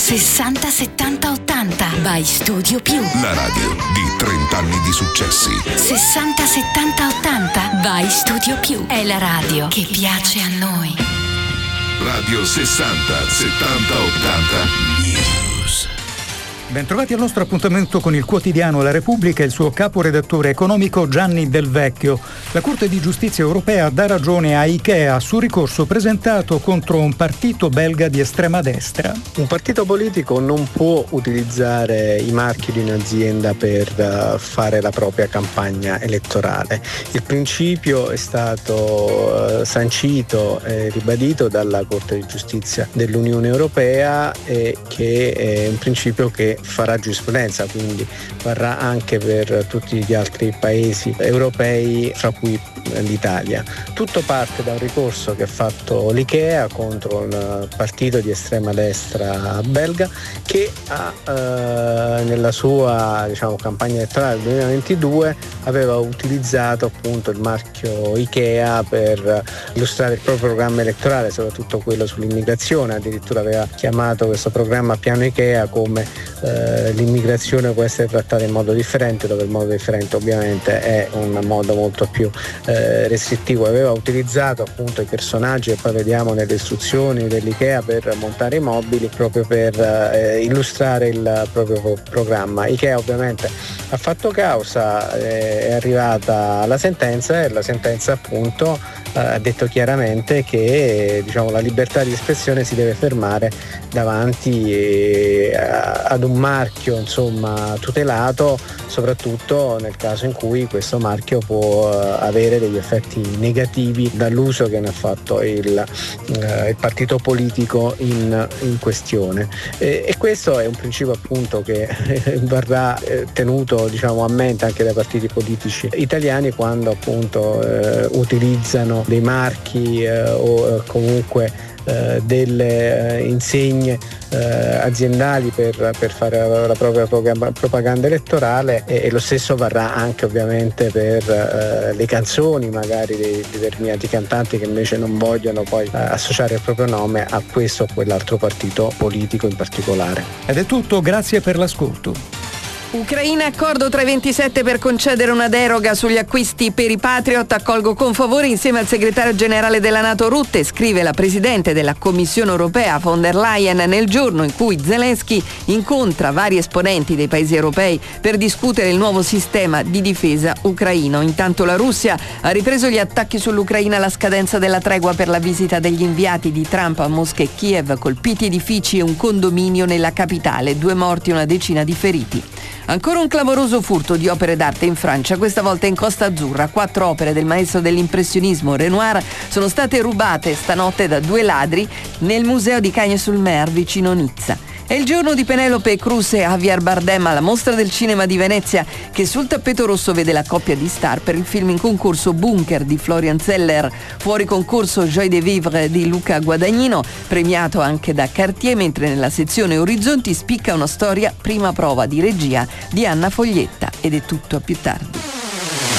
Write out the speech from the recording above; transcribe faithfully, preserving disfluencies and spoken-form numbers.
sessanta settanta ottanta by Studio Più. La radio di trenta anni di successi. sessanta settanta ottanta by Studio Più. È la radio che piace a noi. Radio sessanta settanta ottanta News. Bentrovati al nostro appuntamento con il quotidiano La Repubblica e il suo caporedattore economico Gianni Del Vecchio. La Corte di Giustizia europea dà ragione a Ikea sul ricorso presentato contro un partito belga di estrema destra. Un partito politico non può utilizzare i marchi di un'azienda per fare la propria campagna elettorale. Il principio è stato sancito e ribadito dalla Corte di Giustizia dell'Unione Europea e che è un principio che farà giurisprudenza, quindi varrà anche per tutti gli altri paesi europei, fra cui l'Italia. Tutto parte da un ricorso che ha fatto l'Ikea contro un partito di estrema destra belga che ha eh, nella sua diciamo, campagna elettorale del duemilaventidue aveva utilizzato appunto il marchio Ikea per illustrare il proprio programma elettorale, soprattutto quello sull'immigrazione. Addirittura aveva chiamato questo programma Piano Ikea come eh, l'immigrazione può essere trattata in modo differente, dove il modo differente ovviamente è un modo molto più eh, restrittivo. Aveva utilizzato appunto i personaggi che poi vediamo nelle istruzioni dell'Ikea per montare i mobili proprio per eh, illustrare il proprio programma. Ikea ovviamente ha fatto causa, eh, è arrivata la sentenza e la sentenza appunto eh, ha detto chiaramente che eh, diciamo, la libertà di espressione si deve fermare davanti eh, ad un marchio insomma tutelato, soprattutto nel caso in cui questo marchio può uh, avere degli effetti negativi dall'uso che ne ha fatto il, uh, il partito politico in, in questione. E, e questo è un principio appunto che verrà eh, tenuto diciamo a mente anche dai partiti politici italiani quando appunto uh, utilizzano dei marchi uh, o uh, comunque Uh, delle uh, insegne uh, aziendali per, per fare la, la propria propaganda elettorale e, e lo stesso varrà anche ovviamente per uh, le canzoni magari di determinati cantanti che invece non vogliono poi uh, associare il proprio nome a questo o quell'altro partito politico in particolare. Ed è tutto, grazie per l'ascolto. Ucraina, accordo tra i ventisette per concedere una deroga sugli acquisti per i Patriot. Accolgo con favore insieme al segretario generale della NATO Rutte, scrive la presidente della Commissione europea von der Leyen nel giorno in cui Zelensky incontra vari esponenti dei paesi europei per discutere il nuovo sistema di difesa ucraino. Intanto la Russia ha ripreso gli attacchi sull'Ucraina alla scadenza della tregua per la visita degli inviati di Trump a Mosca e Kiev, colpiti edifici e un condominio nella capitale, due morti e una decina di feriti. Ancora un clamoroso furto di opere d'arte in Francia, questa volta in Costa Azzurra. Quattro opere del maestro dell'impressionismo Renoir sono state rubate stanotte da due ladri nel museo di Cagnes-sur-Mer vicino Nizza. È il giorno di Penelope Cruz e Javier Bardem alla Mostra del Cinema di Venezia, che sul tappeto rosso vede la coppia di star per il film in concorso Bunker di Florian Zeller, fuori concorso Joie de Vivre di Luca Guadagnino, premiato anche da Cartier, mentre nella sezione Orizzonti spicca una storia prima prova di regia di Anna Foglietta. Ed è tutto, a più tardi.